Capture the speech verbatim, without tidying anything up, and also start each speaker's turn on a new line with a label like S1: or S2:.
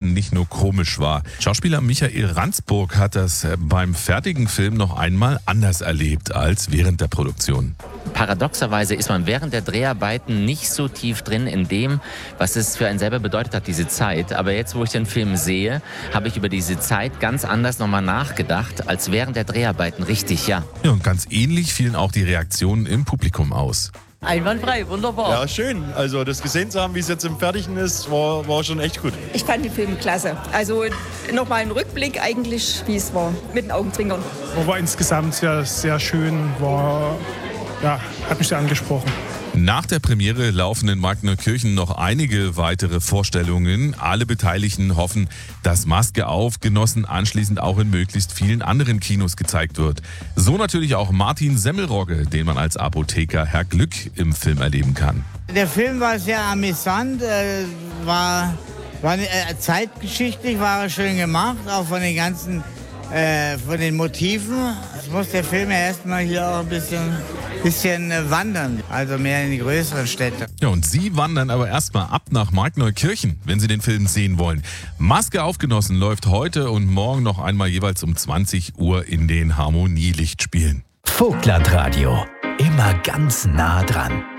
S1: nicht nur komisch war. Schauspieler Michael Randsburg hat das beim fertigen Film noch einmal anders erlebt als während der Produktion.
S2: Paradoxerweise ist man während der Dreharbeiten nicht so tief drin in dem, was es für einen selber bedeutet hat, diese Zeit. Aber jetzt, wo ich den Film sehe, habe ich über diese Zeit ganz anders nochmal nachgedacht, als während der Dreharbeiten. Richtig, ja.
S1: Ja, und ganz ähnlich fielen auch die Reaktionen im Publikum aus.
S3: Einwandfrei, wunderbar.
S4: Ja, schön. Also das gesehen zu haben, wie es jetzt im Fertigen ist, war, war schon echt gut.
S5: Ich fand den Film klasse. Also nochmal ein Rückblick eigentlich, wie es war, mit den Augenzwinkern.
S6: War insgesamt sehr, sehr schön, war, ja, hat mich sehr angesprochen.
S1: Nach der Premiere laufen in Markneukirchen noch einige weitere Vorstellungen. Alle Beteiligten hoffen, dass Maske auf Genossen anschließend auch in möglichst vielen anderen Kinos gezeigt wird. So natürlich auch Martin Semmelrogge, den man als Apotheker Herr Glück im Film erleben kann.
S7: Der Film war sehr amüsant, äh, war, war äh, zeitgeschichtlich, war schön gemacht, auch von den ganzen äh, von den Motiven. Es muss der Film ja erstmal hier auch ein bisschen, bisschen äh, wandern, also mehr in die größeren Städte.
S1: Ja, und Sie wandern aber erstmal ab nach Markneukirchen, wenn Sie den Film sehen wollen. Maske auf Genossen läuft heute und morgen noch einmal jeweils um zwanzig Uhr in den Harmonielichtspielen.
S8: Vogtland Radio, immer ganz nah dran.